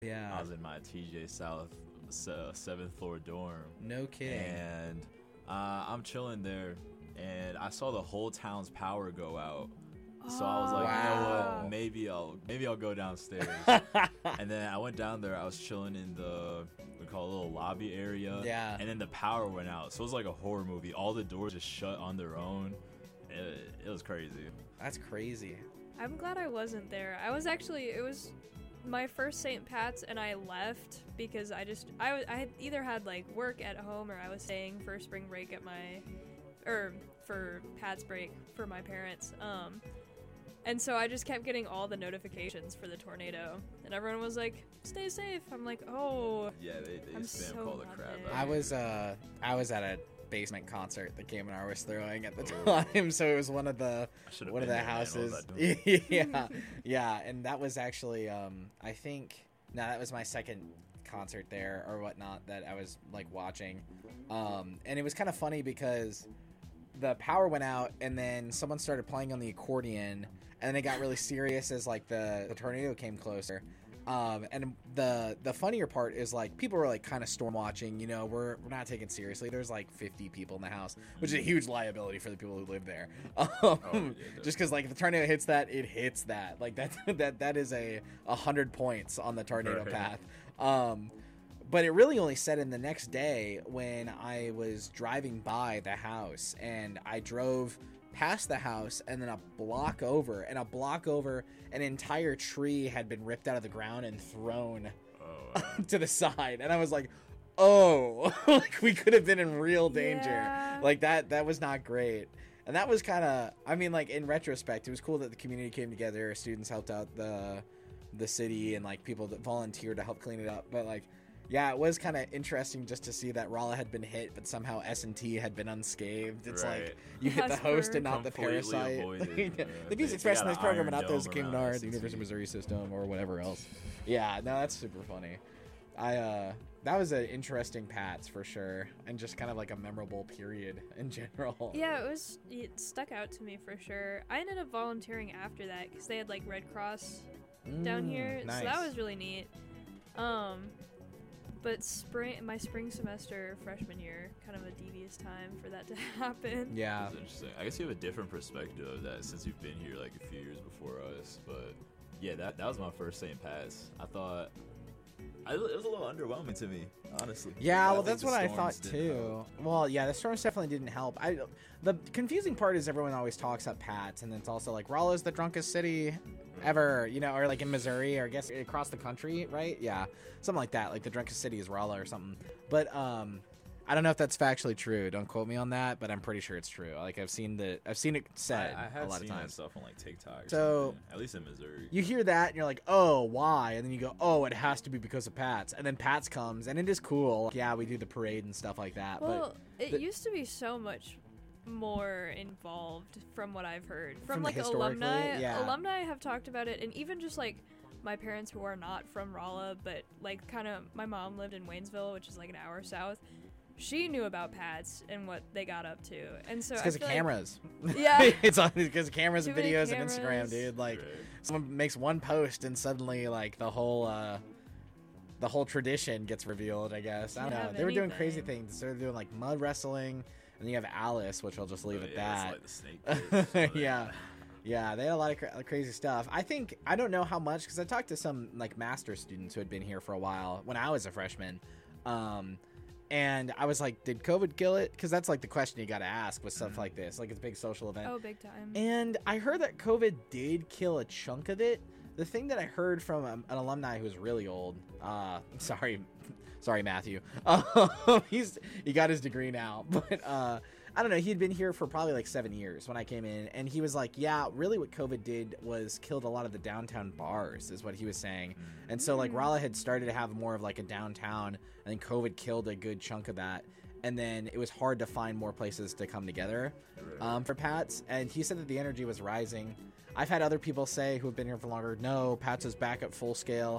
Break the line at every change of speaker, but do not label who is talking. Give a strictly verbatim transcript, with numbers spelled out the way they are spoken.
Yeah.
I was in my T J South seventh floor dorm.
No kidding.
And uh, I'm chilling there, and I saw the whole town's power go out. So I was like,
wow.
you know what? Maybe I'll maybe I'll go downstairs. And then I went down there. I was chilling in the we call it a little lobby area.
Yeah.
And then the power went out. So it was like a horror movie. All the doors just shut on their own. It, it was crazy.
That's crazy.
I'm glad I wasn't there. I was actually it was my first Saint Pat's, and I left because I just I was I had either had like work at home, or I was staying for spring break at my or for Pat's break for my parents. Um. And so I just kept getting all the notifications for the tornado, and everyone was like, "Stay safe." I'm like, "Oh."
Yeah, they, they
I'm
spam
so
call the
not
crap
there.
out
I
of
was
me.
uh I was at a basement concert that Game and I was throwing at the
Oh.
time, so it was one of the
I should've
one of
been
the
there, man. What was
houses.
I doing?
yeah, yeah, and that was actually um I think no, that was my second concert there or whatnot that I was like watching, um and it was kind of funny because the power went out and then someone started playing on the accordion, and then it got really serious as like the, the tornado came closer. Um, and the the funnier part is like people were like kind of storm watching, you know, we're we're not taking it seriously. There's like fifty people in the house, which is a huge liability for the people who live there. Um,
Oh, yeah,
just because like if the tornado hits that, it hits that. Like that that that is a a hundred points on the tornado
Right.
path. Um, but it really only set in the next day when I was driving by the house, and I drove past the house, and then a block over, and a block over, an entire tree had been ripped out of the ground and thrown
Oh,
to the side. And I was like, oh, like we could have been in real danger.
Yeah.
Like that, that was not great. And that was kind of, I mean, like in retrospect, it was cool that the community came together. Students helped out the, the city, and like people that volunteered to help clean it up. But like, yeah, it was kind of interesting just to see that Rolla had been hit, but somehow S and T had been unscathed. It's
Right.
like you hit the
Yes,
host
we're
and not the
completely
parasite.
avoided,
Yeah.
yeah.
The
They-
views
they
expressed in
got
this
an
program are
iron
not those of
dome
Kingdom
around
Nard,
S
the
and T.
University of Missouri system, or whatever else. Yeah, no, that's super funny. I uh, that was an interesting Pats for sure, and just kind of like a memorable period in general.
Yeah, it was. It stuck out to me for sure. I ended up volunteering after that because they had like Red Cross down
Mm,
here,
nice.
so that was really neat. Um, but spring, my spring semester freshman year, kind of a devious time for that to happen.
Yeah,
That's interesting. I guess you have a different perspective of that since you've been here like a few years before us. But yeah, that that was my first Saint Pat's. I thought I, it was a little underwhelming to me, honestly.
Yeah,
I
well,
think
that's
the
what I
storms
thought
didn't
too.
help.
Well, yeah, the storms definitely didn't help. I, the confusing part is everyone always talks up Pats, and then it's also like Rolla's the drunkest city ever, you know, or like in Missouri, or I guess across the country, right? Yeah, something like that. Like the drunkest city is Rolla or something. But um, I don't know if that's factually true. Don't quote me on that, but I'm pretty sure it's true. Like I've seen the, I've seen it said
I, I had
a lot
seen
of
that
times.
stuff on like TikTok. Or
So-
something, at least in Missouri.
You hear that and you're like, oh, why? And then you go, oh, it has to be because of Pats. And then Pats comes, and it is cool. Yeah, we do the parade and stuff like that.
Well, it
the-
used to be so much more involved from what I've heard from,
From the
like
historically,
alumni.
yeah.
Alumni have talked about it, and even just like my parents who are not from Rolla, but like kind of my mom lived in Waynesville, which is like an hour south. She knew about Pats and what they got up to, and so
It's
I
because of
feel like-
cameras.
Yeah.
it's because of cameras
Too
and
many
videos and Instagram,
cameras.
dude. Like
Right.
someone makes one post and suddenly like the whole uh the whole tradition gets revealed, I guess. I don't
Can't
know.
have
They were doing crazy
anything.
things. They were doing like mud wrestling, and then you have Alice, which I'll just leave
Oh,
at
yeah,
that.
it's like the snake pits, all
Yeah.
that.
Yeah, they had a lot of cra- crazy stuff. I think I don't know how much because I talked to some like master students who had been here for a while when I was a freshman, um, and I was like, "Did COVID kill it?" Because that's like the question you got to ask with stuff
Mhm.
like this. Like it's a big social event.
Oh, big time.
And I heard that COVID did kill a chunk of it. The thing that I heard from um, an alumni who was really old, uh, sorry, sorry, Matthew. Um, he's he got his degree now, but uh, I don't know. He'd been here for probably like seven years when I came in, and he was like, "Yeah, really, what COVID did was killed a lot of the downtown bars," is what he was saying. And so like
Mm.
Rolla had started to have more of like a downtown, and then COVID killed a good chunk of that. And then it was hard to find more places to come together um, for Pats. And he said that the energy was rising. I've had other people say who have been here for longer, no, Pats is back at full scale.